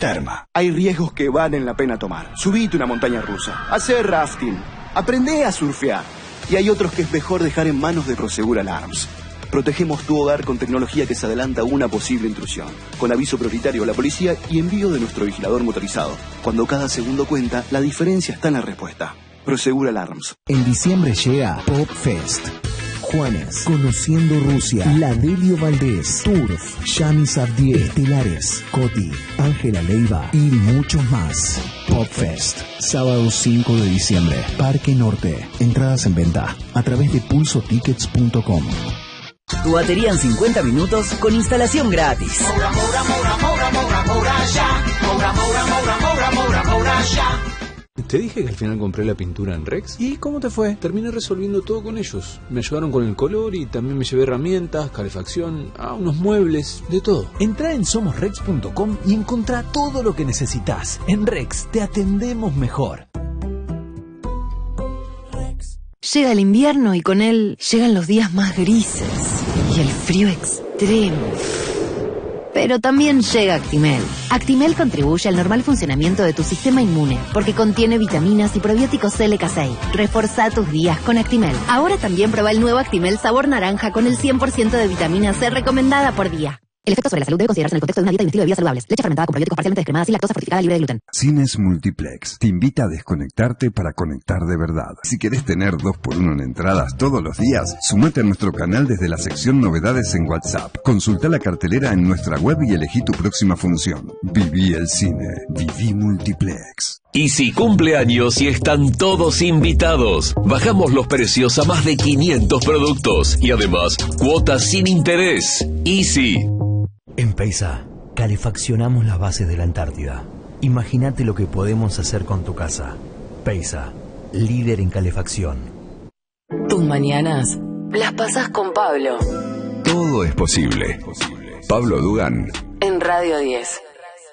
Terma. Hay riesgos que valen la pena tomar. Subite una montaña rusa, hacer rafting, aprende a surfear. Y hay otros que es mejor dejar en manos de Prosegur Alarms. Protegemos tu hogar con tecnología que se adelanta a una posible intrusión, con aviso prioritario a la policía y envío de nuestro vigilador motorizado. Cuando cada segundo cuenta, la diferencia está en la respuesta. Prosegur Alarms. En diciembre llega Pop Fest. Juanes, Conociendo Rusia, Ladelio Valdés, Turf, Yami Sabdier, Estelares, Coti, Ángela Leiva y muchos más. Pop Fest, sábado 5 de diciembre, Parque Norte. Entradas en venta a través de pulsotickets.com. Tu batería en 50 minutos con instalación gratis. Te dije que al final compré la pintura en Rex. ¿Y cómo te fue? Terminé resolviendo todo con ellos. Me ayudaron con el color y también me llevé herramientas, calefacción, unos muebles, de todo. Entrá en somosrex.com y encontrá todo lo que necesitas. En Rex te atendemos mejor. Llega el invierno y con él llegan los días más grises y el frío extremo. Pero también llega Actimel. Actimel contribuye al normal funcionamiento de tu sistema inmune porque contiene vitaminas y probióticos LK6. Reforzá tus días con Actimel. Ahora también prueba el nuevo Actimel sabor naranja con el 100% de vitamina C recomendada por día. El efecto sobre la salud debe considerarse en el contexto de una dieta y un estilo de vida saludables. Leche fermentada con probióticos parcialmente descremada sin lactosa, fortificada, libre de gluten. Cines Multiplex te invita a desconectarte para conectar de verdad. Si querés tener 2x1 en entradas todos los días, sumate a nuestro canal desde la sección Novedades en WhatsApp. Consulta la cartelera en nuestra web y elegí tu próxima función. Viví el cine. Viví Multiplex. Easy cumple años y están todos invitados. Bajamos los precios a más de 500 productos y además cuotas sin interés. Easy. En Peisa, calefaccionamos las bases de la Antártida. Imagínate lo que podemos hacer con tu casa. Peisa, líder en calefacción. Tus mañanas las pasas con Pablo. Todo es posible. Pablo Dugan. En Radio 10.